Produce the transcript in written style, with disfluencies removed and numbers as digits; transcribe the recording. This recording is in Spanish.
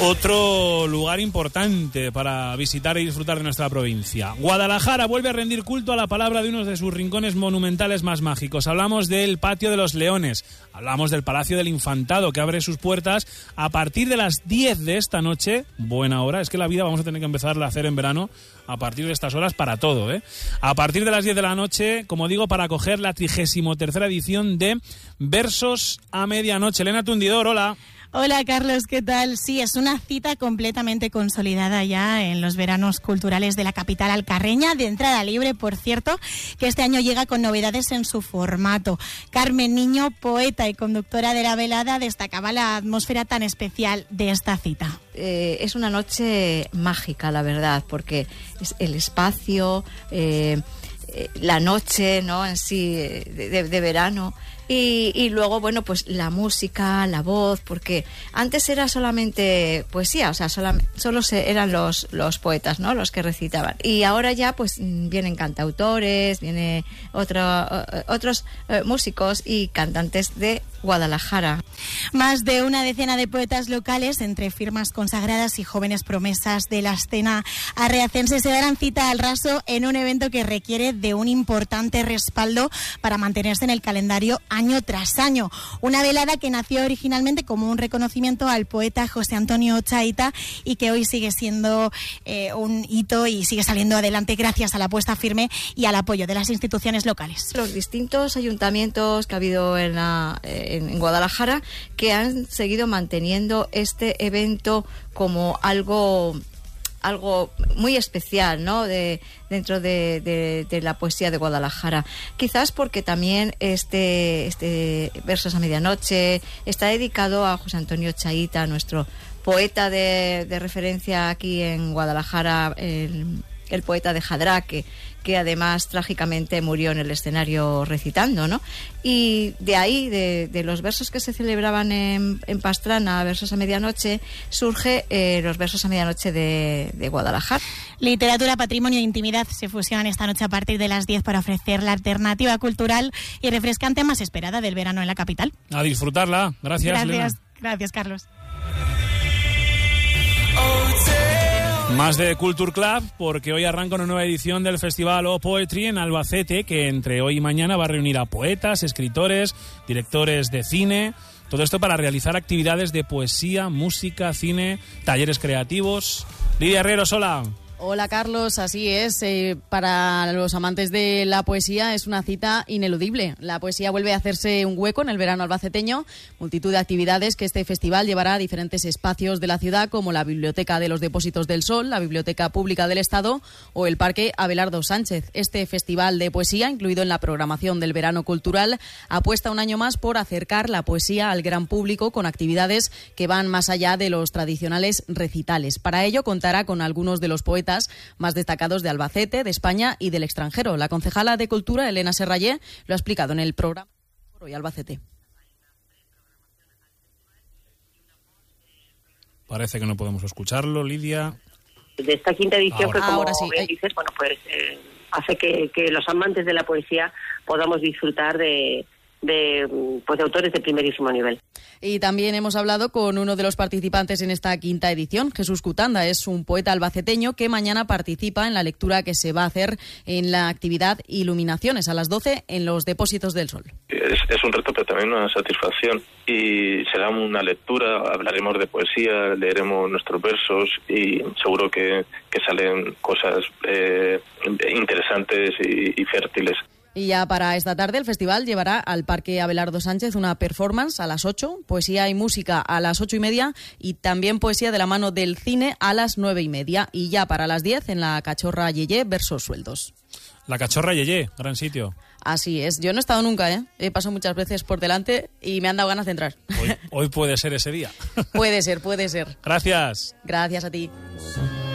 Otro lugar importante para visitar y disfrutar de nuestra provincia. Guadalajara vuelve a rendir culto a la palabra de uno de sus rincones monumentales más mágicos. Hablamos del Patio de los Leones, hablamos del Palacio del Infantado, que abre sus puertas a partir de las 10 de esta noche. Buena hora, es que la vida vamos a tener que empezarla a hacer en verano a partir de estas horas para todo, ¿eh? A partir de las 10 de la noche, como digo, para acoger la 33ª edición de Versos a Medianoche. Elena Tundidor, hola. Hola Carlos, ¿qué tal? Sí, es una cita completamente consolidada ya en los veranos culturales de la capital alcarreña, de entrada libre, por cierto, que este año llega con novedades en su formato. Carmen Niño, poeta y conductora de la velada, destacaba la atmósfera tan especial de esta cita. Es una noche mágica, la verdad, porque es el espacio, la noche, ¿no?, en sí, de verano. Y luego, bueno, pues la música, la voz, porque antes era solamente poesía, o sea, solo eran los poetas, ¿no?, los que recitaban. Y ahora ya, pues, vienen cantautores, vienen otros músicos y cantantes de Guadalajara. Más de una decena de poetas locales, entre firmas consagradas y jóvenes promesas de la escena arreacense, se darán cita al raso en un evento que requiere de un importante respaldo para mantenerse en el calendario año tras año. Una velada que nació originalmente como un reconocimiento al poeta José Antonio Chaita y que hoy sigue siendo un hito y sigue saliendo adelante gracias a la apuesta firme y al apoyo de las instituciones locales. Los distintos ayuntamientos que ha habido en Guadalajara, que han seguido manteniendo este evento como algo muy especial, ¿no?, dentro de la poesía de Guadalajara. Quizás porque también este Versos a Medianoche está dedicado a José Antonio Chaita, nuestro poeta de referencia aquí en Guadalajara, el poeta de Jadrá, que además trágicamente murió en el escenario recitando, ¿no? Y de ahí, de los versos que se celebraban en Pastrana, Versos a Medianoche, surge los Versos a Medianoche de Guadalajara. Literatura, patrimonio e intimidad se fusionan esta noche a partir de las 10 para ofrecer la alternativa cultural y refrescante más esperada del verano en la capital. A disfrutarla. Gracias, Elena. Gracias, Carlos. Más de Culture Club, porque hoy arranca una nueva edición del Festival O Poetry en Albacete, que entre hoy y mañana va a reunir a poetas, escritores, directores de cine. Todo esto para realizar actividades de poesía, música, cine, talleres creativos. Lidia Herreros, hola. Hola Carlos, así es. Para los amantes de la poesía es una cita ineludible. La poesía vuelve a hacerse un hueco en el verano albaceteño. Multitud de actividades que este festival llevará a diferentes espacios de la ciudad, como la Biblioteca de los Depósitos del Sol, la Biblioteca Pública del Estado o el Parque Abelardo Sánchez. Este festival de poesía, incluido en la programación del verano cultural, apuesta un año más por acercar la poesía al gran público con actividades que van más allá de los tradicionales recitales. Para ello contará con algunos de los poetas más destacados de Albacete, de España y del extranjero. La concejala de Cultura, Elena Serrallé, lo ha explicado en el programa Hoy Albacete. Parece que no podemos escucharlo, Lidia. De esta quinta edición, ahora. que como Ahora sí. bien dices, bueno, pues hace que los amantes de la poesía podamos disfrutar de autores de primerísimo nivel. Y también hemos hablado con uno de los participantes en esta quinta edición, Jesús Cutanda. Es un poeta albaceteño que mañana participa en la lectura que se va a hacer en la actividad Iluminaciones a las 12 en los Depósitos del Sol. Es un reto, pero también una satisfacción. Y será una lectura, hablaremos de poesía, leeremos nuestros versos y seguro que salen cosas interesantes y fértiles. Y ya para esta tarde el festival llevará al Parque Abelardo Sánchez una performance a las 8, poesía y música a las 8:30 y también poesía de la mano del cine a las 9:30. Y ya para las 10 en la Cachorra Yeye, versos sueltos. La Cachorra Yeye, gran sitio. Así es, yo no he estado nunca, he pasado muchas veces por delante y me han dado ganas de entrar. Hoy puede ser ese día. Puede ser. Gracias. Gracias a ti.